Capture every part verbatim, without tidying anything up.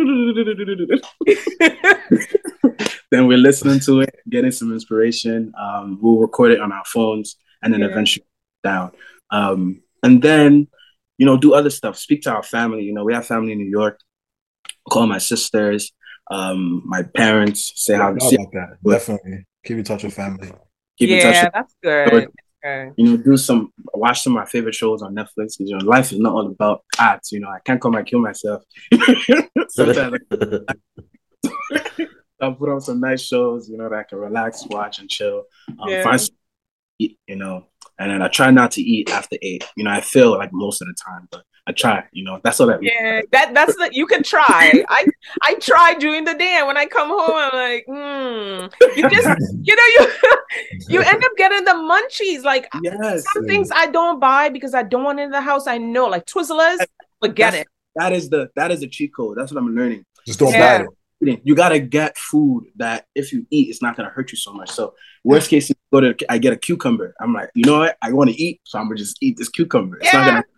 Then we're listening to it, getting some inspiration. Um, we'll record it on our phones and then Yeah. eventually down. Um, and then, you know, do other stuff. Speak to our family. You know, we have family in New York. Call my sisters, um, my parents, say Yeah, I how thought see about that. Definitely keep in touch with family. keep in touch. Yeah, that's good. That's You know, do some watch some of my favorite shows on Netflix. You know, life is not all about ads. You know, I can't come and kill myself. Sometimes I'll put on some nice shows, you know, that I can relax, watch, and chill. Um, Yeah. find some eat, you know, and then I try not to eat after eight. You know, I feel like most of the time, but I try. You know, that's all that. Yeah, that that's the you can try. I I try during the day, and when I come home, I'm like, hmm. You just you know you you end up getting the munchies. Like Yes, some things I don't buy because I don't want it in the house. I know, like Twizzlers, forget that's, it. that is the that is a cheat code. That's what I'm learning. Just don't Yeah. buy it. You gotta get food that if you eat, it's not gonna hurt you so much. So worst case, go to I get a cucumber. I'm like, you know what? I want to eat, so I'm gonna just eat this cucumber. It's Yeah. not gonna.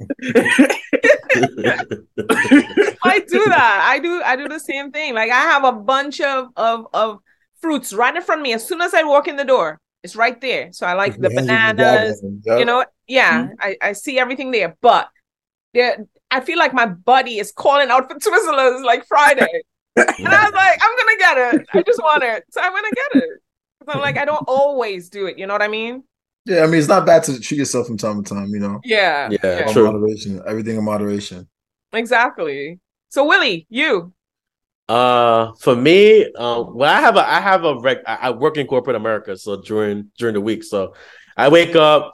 I do that. I do. I do the same thing. Like I have a bunch of of of fruits right in front of me. As soon as I walk in the door, it's right there. So I like the bananas. Yep. You know, yeah. Mm-hmm. I I see everything there, but there. I feel like my body is calling out for Twizzlers like Friday. And I was like, I'm gonna get it. I just want it. So I'm gonna get it. So I'm like, I don't always do it. You know what I mean? Yeah, I mean, it's not bad to treat yourself from time to time, you know. Yeah. Yeah, All true. moderation, everything in moderation. Exactly. So Willie, you. Uh, for me, um, well, I have a, I have a rec. I, I work in corporate America, so during during the week, so I wake up,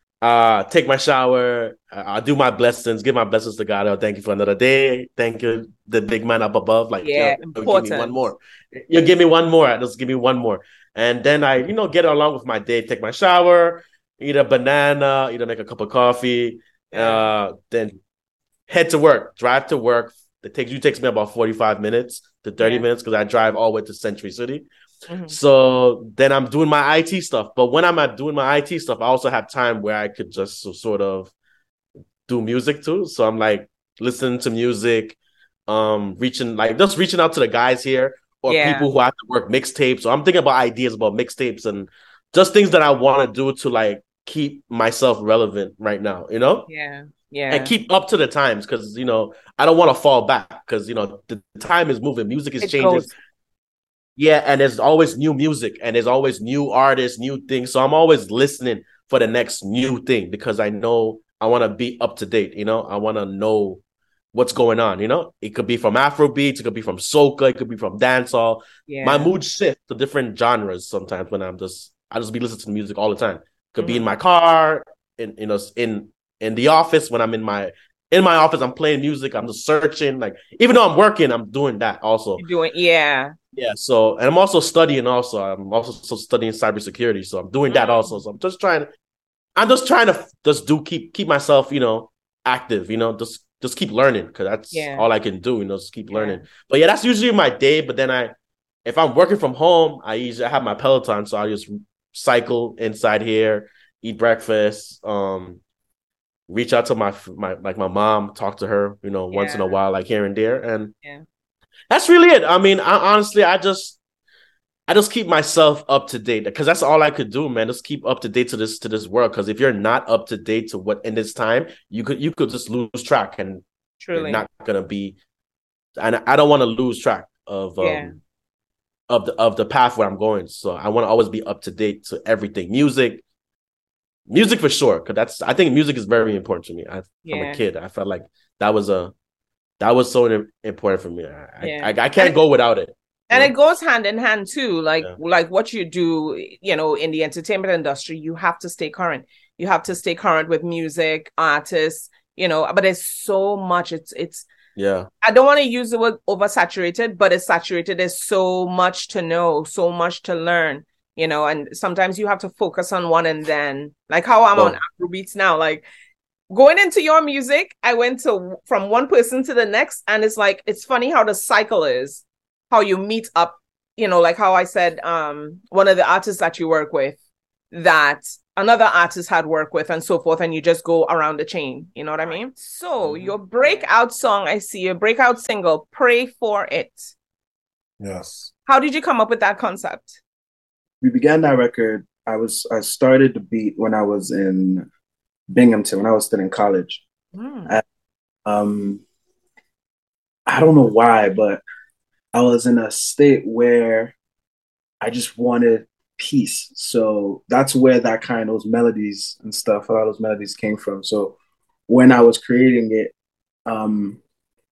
uh, take my shower, I, I do my blessings, give my blessings to God. Oh, thank you for another day. Thank you, the big man up above. Like, Yeah, yo, important. give me one more. You give me one more. Just give me one more, and then I, you know, get along with my day. Take my shower, eat a banana, either make a cup of coffee, uh, then head to work, drive to work. It takes you takes me about forty-five minutes to thirty Yeah. minutes because I drive all the way to Century City. Mhm. So then I'm doing my I T stuff. But when I'm at doing my I T stuff, I also have time where I could just so, sort of do music too. So I'm like listening to music, um, reaching like just reaching out to the guys here or Yeah. people who have to work mixtapes. So I'm thinking about ideas about mixtapes and just things that I want to do to like keep myself relevant right now, you know? Yeah. Yeah. And keep up to the times because, you know, I don't want to fall back because, you know, the, the time is moving. Music is It changing. goes. Yeah, and there's always new music and there's always new artists, new things. So I'm always listening for the next new thing because I know I want to be up to date, you know? I want to know what's going on, you know? It could be from Afrobeats, it could be from soca, it could be from dancehall. Yeah. My mood shifts to different genres sometimes when I'm just, I just be listening to music all the time. Could be in my car, in, you know, in in the office when I'm in my in my office, I'm playing music. I'm just searching. Like even though I'm working, I'm doing that also. You're doing yeah. Yeah. So and I'm also studying. Also, I'm also so studying cybersecurity. So I'm doing that also. So I'm just trying. I'm just trying to just do keep keep myself, you know, active. You know, just just keep learning because that's Yeah. all I can do. You know, just keep Yeah. learning. But yeah, that's usually my day. But then I, if I'm working from home, I usually I have my Peloton, so I just cycle inside here, eat breakfast, um. reach out to my my like my mom, talk to her, you know, once in a Yeah. while, like here and there, and Yeah. that's really it. I mean, I, honestly, I just I just keep myself up to date because that's all I could do, man. Just keep up to date to this to this world. Because if you're not up to date to what in this time, you could you could just lose track, and Truly. you're not gonna be. And I don't want to lose track of um Yeah. of the of the path where I'm going. So I want to always be up to date to everything, music. Music for sure, because that's I think music is very important to me. I, Yeah. From a kid, I felt like that was a that was so important for me. I Yeah. I, I can't go without it. And you it know? goes hand in hand too. Like Yeah. like what you do, you know, in the entertainment industry, you have to stay current. You have to stay current with music, artists, you know, but there's so much. It's it's Yeah, I don't want to use the word oversaturated, but it's saturated. There's so much to know, so much to learn, you know, and sometimes you have to focus on one and then like how I'm on Well- Afrobeats now, like going into your music, I went to from one person to the next, and it's like it's funny how the cycle is, how you meet up, you know, like how I said, um, one of the artists that you work with, that another artist had worked with and so forth, and you just go around the chain. You know what I mean? So Mm-hmm. your breakout song, I see your breakout single, Pray For It. Yes. How did you come up with that concept? We began that record. I was I started the beat when I was in Binghamton, when I was still in college. Mm. And, um, I don't know why, but I was in a state where I just wanted peace. So that's where that kind of those melodies and stuff, a lot of those melodies came from. So when I was creating it, um,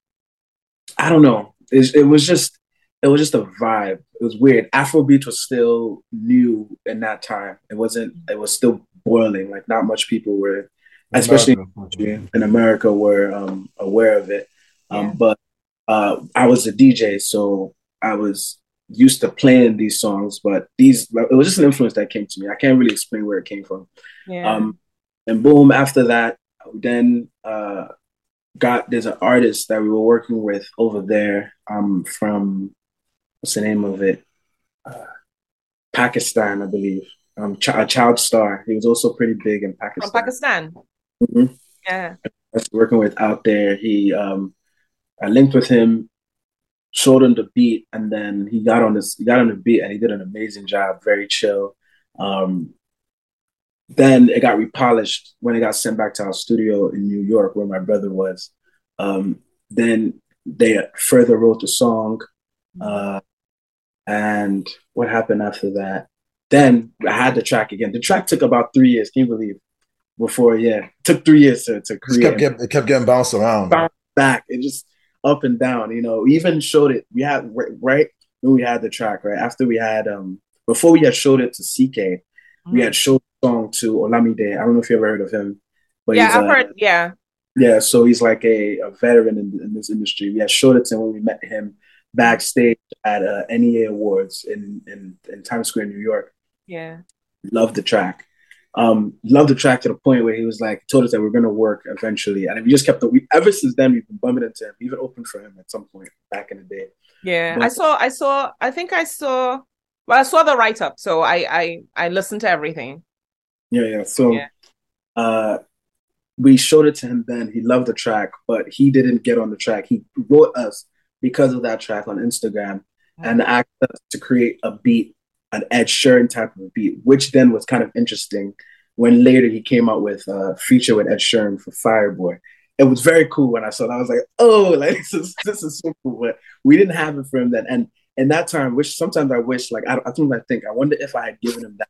I don't know. It, it was just it was just a vibe. It was weird. Afrobeat was still new in that time. It wasn't. It was still boiling. Like not much people were, In especially America. in America, were um, aware of it. Um, Yeah. But uh, I was a D J, so I was used to playing these songs. But these, it was just an influence that came to me. I can't really explain where it came from. Yeah. Um, and boom, after that, then uh, got there's an artist that we were working with over there um, from what's the name of it? Uh, Pakistan, I believe. Um, Ch- a child star. He was also pretty big in Pakistan. From Pakistan. Mhm. Yeah. I was working with out there. He, um, I linked with him, showed him the beat, and then he got on this. He got on the beat, and he did an amazing job. Very chill. Um, then it got repolished when it got sent back to our studio in New York, where my brother was. Um, then they further wrote the song. Uh, and what happened after that? Then I had the track again. The track took about three years. Can you believe? Before, yeah, it took three years to, to Just create. kept getting, it kept getting bounced around. Bounced back. It just up and down. You know, we even showed it. We had right when we had the track. Right after we had um before we had showed it to C K, Mm. we had showed the song to Olamide. I don't know if you ever heard of him, but Yeah, he's I've a, heard. Yeah. yeah. So he's like a, a veteran in, in this industry. We had showed it to him when we met him backstage at uh, N E A Awards in, in in Times Square, New York. Yeah. Loved the track. Um, loved the track to the point where he was like, told us that we're gonna work eventually, and we just kept. We ever since then we've been bumping into him. We even opened for him at some point back in the day. Yeah. But- I saw. I saw. I think I saw. Well, I saw the write up, so I I I listened to everything. Yeah, yeah. So, Yeah. uh, we showed it to him then. He loved the track, but he didn't get on the track. He wrote us because of that track on Instagram and asked us to create a beat, an Ed Sheeran type of beat, which then was kind of interesting when later he came out with a feature with Ed Sheeran for Fireboy. It was very cool when I saw that. I was like, oh, like this is this is so cool. But we didn't have it for him then. And in that time, which sometimes I wish, like I, I think I think, I wonder if I had given him that,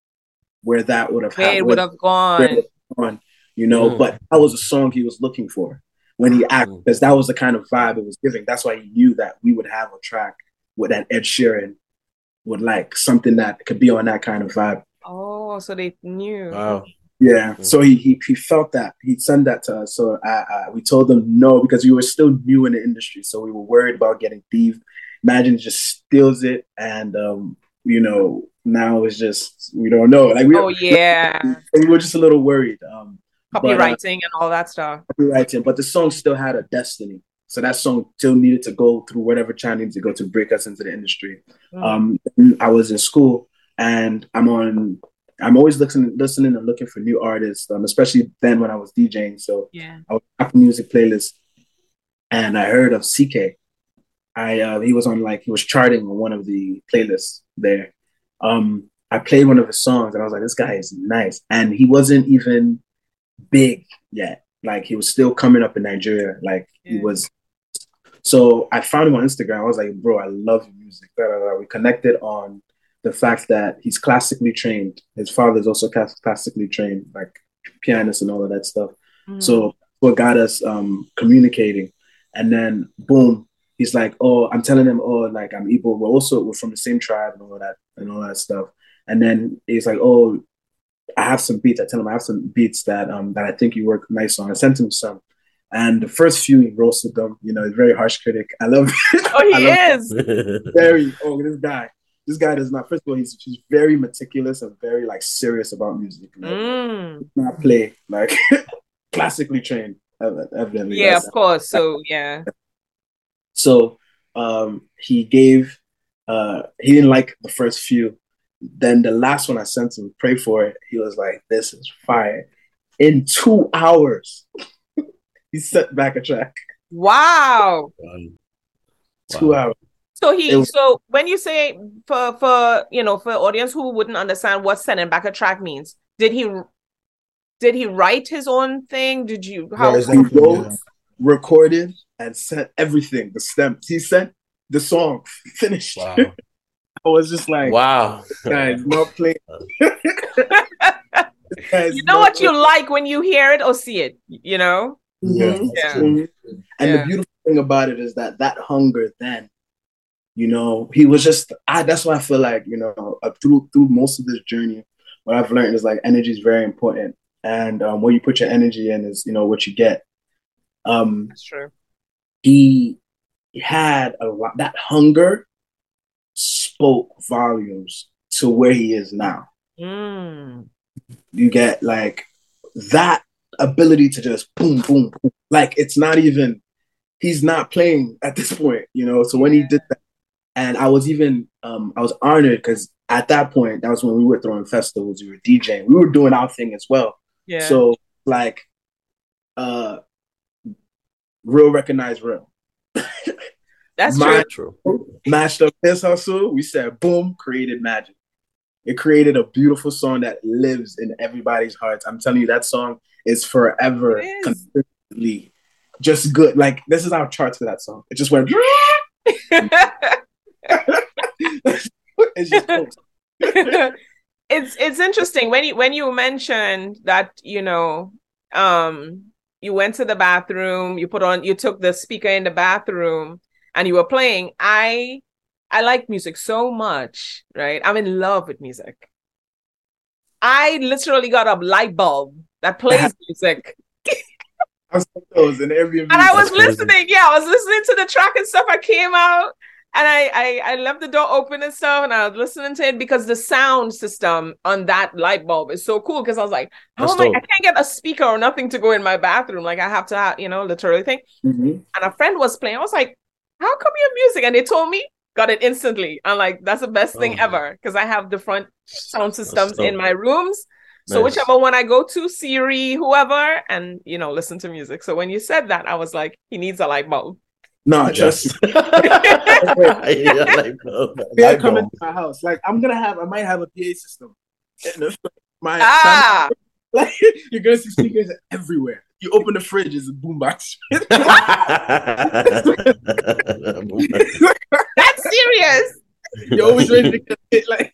where that would have Where it happened. would have gone. On, you know, Mm. but that was a song he was looking for when he acted, because that was the kind of vibe it was giving. That's why he knew that we would have a track with that Ed Sheeran would like, something that could be on that kind of vibe. Oh, so they knew. Wow. Yeah. Mm. So he, he he felt that. He'd send that to us. So I, I we told him no, because we were still new in the industry. So we were worried about getting thieved. Imagine just steals it, and um, you know, now it's just we don't know. Like we Oh yeah. we were just a little worried. Um but, uh, Copywriting and all that stuff. copywriting, but the song still had a destiny. So that song still needed to go through whatever channel needed to go to break us into the industry. Mm. Um, I was in school, and I'm on. I'm always listening, listening and looking for new artists, um, especially then when I was DJing. So Yeah. I was Apple Music playlist, and I heard of C K. I uh, he was on like he was charting on one of the playlists there. Um, I played one of his songs, and I was like, this guy is nice, and he wasn't even big yet. Like he was still coming up in Nigeria. Like he Yeah. was. So I found him on Instagram. I was like, bro, I love your music. Da, da, da. We connected on the fact that he's classically trained. His father is also class- classically trained, like pianist and all of that stuff. Mm. So what got us um, communicating. And then boom, he's like, oh, I'm telling him, oh, like I'm Igbo. We're also we're from the same tribe and all that and all that stuff. And then he's like, oh, I have some beats. I tell him I have some beats that um that I think you work nice on. I sent him some. And the first few he roasted them. You know, he's a very harsh critic. I love Oh, he I love is. very oh this guy. This guy does not, first of all, he's he's very meticulous and very like serious about music. Like, Mm. does not play like classically trained, ev- evidently. Yeah, of That's- course. So yeah. So um he gave uh he didn't like the first few. then the last one I sent him, pray for it. He was like, "This is fire." In two hours, he sent back a track. Wow. Um, Two Wow. hours. So he, It was- so when you say for for you know for audience who wouldn't understand what sending back a track means, did he did he write his own thing? Did you how? Yeah, He exactly, wrote, yeah. recorded, and sent everything. The stems. He sent the song finished. Wow. I was just like, Wow. guys, not playing. Guys, You know not what you like when you hear it or see it, you know? Yeah, Mhm. Yeah. true. Mhm. And Yeah. the beautiful thing about it is that that hunger then, you know, he was just, I, that's why I feel like, you know, uh, through through most of this journey, what I've learned is like energy is very important. And um, where you put your energy in is, you know, what you get. Um, That's true. he had a lot, that hunger spoke volumes to where he is now. Mm. You get like that ability to just boom, boom, boom. Like it's not even, he's not playing at this point, you know. So when he did that, and I was even, um, I was honored because at that point, that was when we were throwing festivals, we were DJing, we were doing our thing as well. Yeah. So like, uh, real recognize real. That's My- true. True. Matched up his hustle, we said boom, created magic. It created a beautiful song that lives in everybody's hearts. I'm telling you, that song is forever It is. consistently just good. Like this is our charts for that song. It just went. It's just cool. it's it's interesting when you when you mentioned that, you know, um you went to the bathroom, you put on you took the speaker in the bathroom and you were playing. I I like music so much, right? I'm in love with music. I literally got a light bulb that plays music. I saw those in Airbnb. And I was That's crazy. listening, yeah, I was listening to the track and stuff. I came out and I, I I left the door open and stuff, and I was listening to it because the sound system on that light bulb is so cool. Because I was like, how That's am I? dope. I can't get a speaker or nothing to go in my bathroom. Like I have to have, you know, literally thing. Mhm. And a friend was playing. I was like, how come you have music? And they told me, got it instantly. I'm like, that's the best thing Oh. ever because I have different sound systems dope. in my rooms. So Nice. whichever one I go to, Siri, whoever, and you know, listen to music. So when you said that, I was like, he needs a light bulb. No, just yeah, like, oh, they're Light coming bulb. to my house. Like I'm gonna have, I might have a P A system. in the- My Ah, like you're gonna see speakers everywhere. You open the fridge, it's a boombox. that's serious. You're always ready to get hit. Like,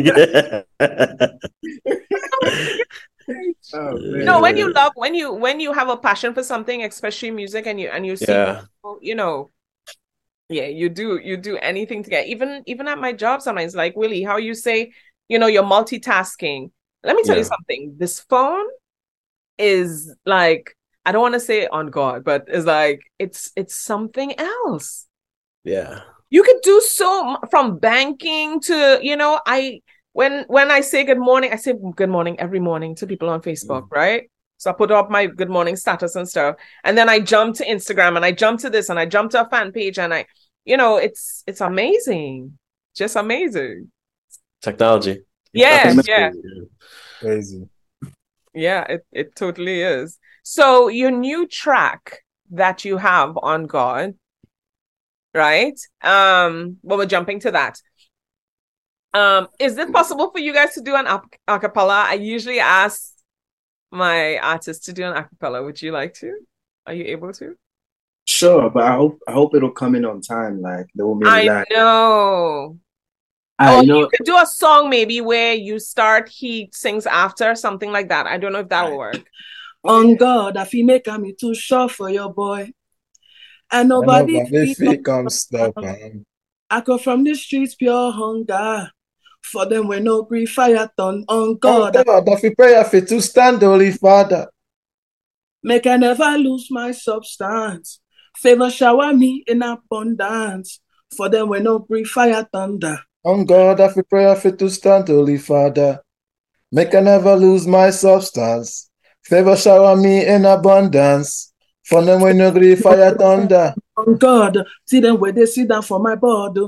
oh, man. No, when you love, when you when you have a passion for something, especially music, and you and you see, yeah, people, you know, yeah, you do you do anything to get. Even even at my job, sometimes like Willie, how you say, you know, you're multitasking. Let me tell you Yeah. something. This phone is like, I don't want to say on God, but it's like it's it's something else. yeah, You could do so mu- from banking to, you know, I when when I say good morning, I say good morning every morning to people on Facebook, right? So I put up my good morning status and stuff. And then I jump to Instagram and I jump to this and I jump to a fan page and I, you know, it's it's amazing. Just amazing. technology. Yeah, That's yeah. crazy. Crazy. Yeah, it, it totally is. So your new track that you have on God, right? Um, well, we're jumping to that. Um, is it possible for you guys to do an a acapella? I usually ask my artists to do an acapella. Would you like to? Are you able to? Sure, but I hope I hope it'll come in on time. Like there won't be any I lag. know. I Or know. you could do a song maybe where you start, he sings after, something like that. I don't know if that will work. On God, I feel make me too short for your boy, and Nobody nobody. fit come stop am. I come from the streets, pure hunger. For them, we no grief, fire turn on Oh God. God, that fi prayer fit to stand, Holy Father. Make I never lose my substance. Favor shower me in abundance. For them, we no grief, fire thunder. On God, that fi prayer fit to stand, Holy Father. Make I never lose my substance. Favor shower me in abundance. For them we no grief fire thunder. On God, see them where they sit down for my board.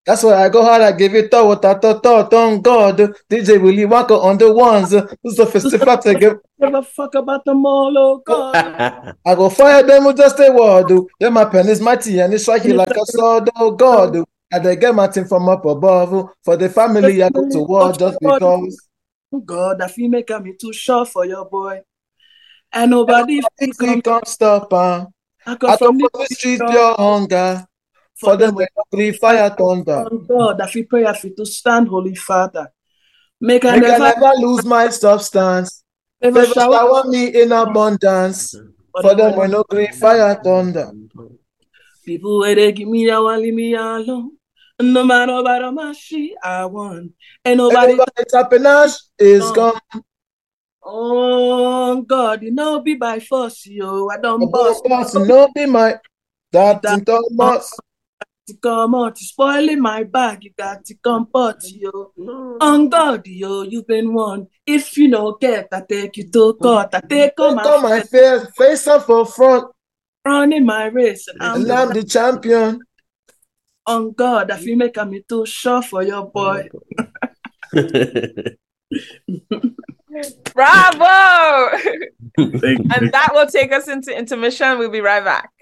That's why I go hard, I give it all what I thought, thought on God. D J Willie Wonka on the ones. Who's the festival to give? Give a fuck about them all, oh God. I go fire them with just a word. Yeah, my pen is mighty and it's striking like a sword, oh God. And they get my thing from up above. For the family, I go to war just because. Oh God, I feel make me too short for your boy. And nobody can come stop her. I come I from the street, pure hunger. For, for them, we agree, fire thunder. Oh God, I feel pray, I feel to stand, Holy Father. Make I Make never, I never lose my substance. Favor shower me in abundance. For, for them, we no agree, fire thunder. People where they give me, I want leave me alone. No matter about my shit, I want. And nobody, Everybody's happiness is oh. gone. Oh God, you know be by force, yo. I don't boss. boss no be my that in Thomas. To come out, spoiling my bag. You got to comport, yo. On God, yo, you've been one. If you don't get, I take you to court. I take on my, my face, face up for front. Running my race, and I'm, and I'm the champion. On God, I feel make me too sure for your boy. Bravo! And that will take us into intermission. We'll be right back.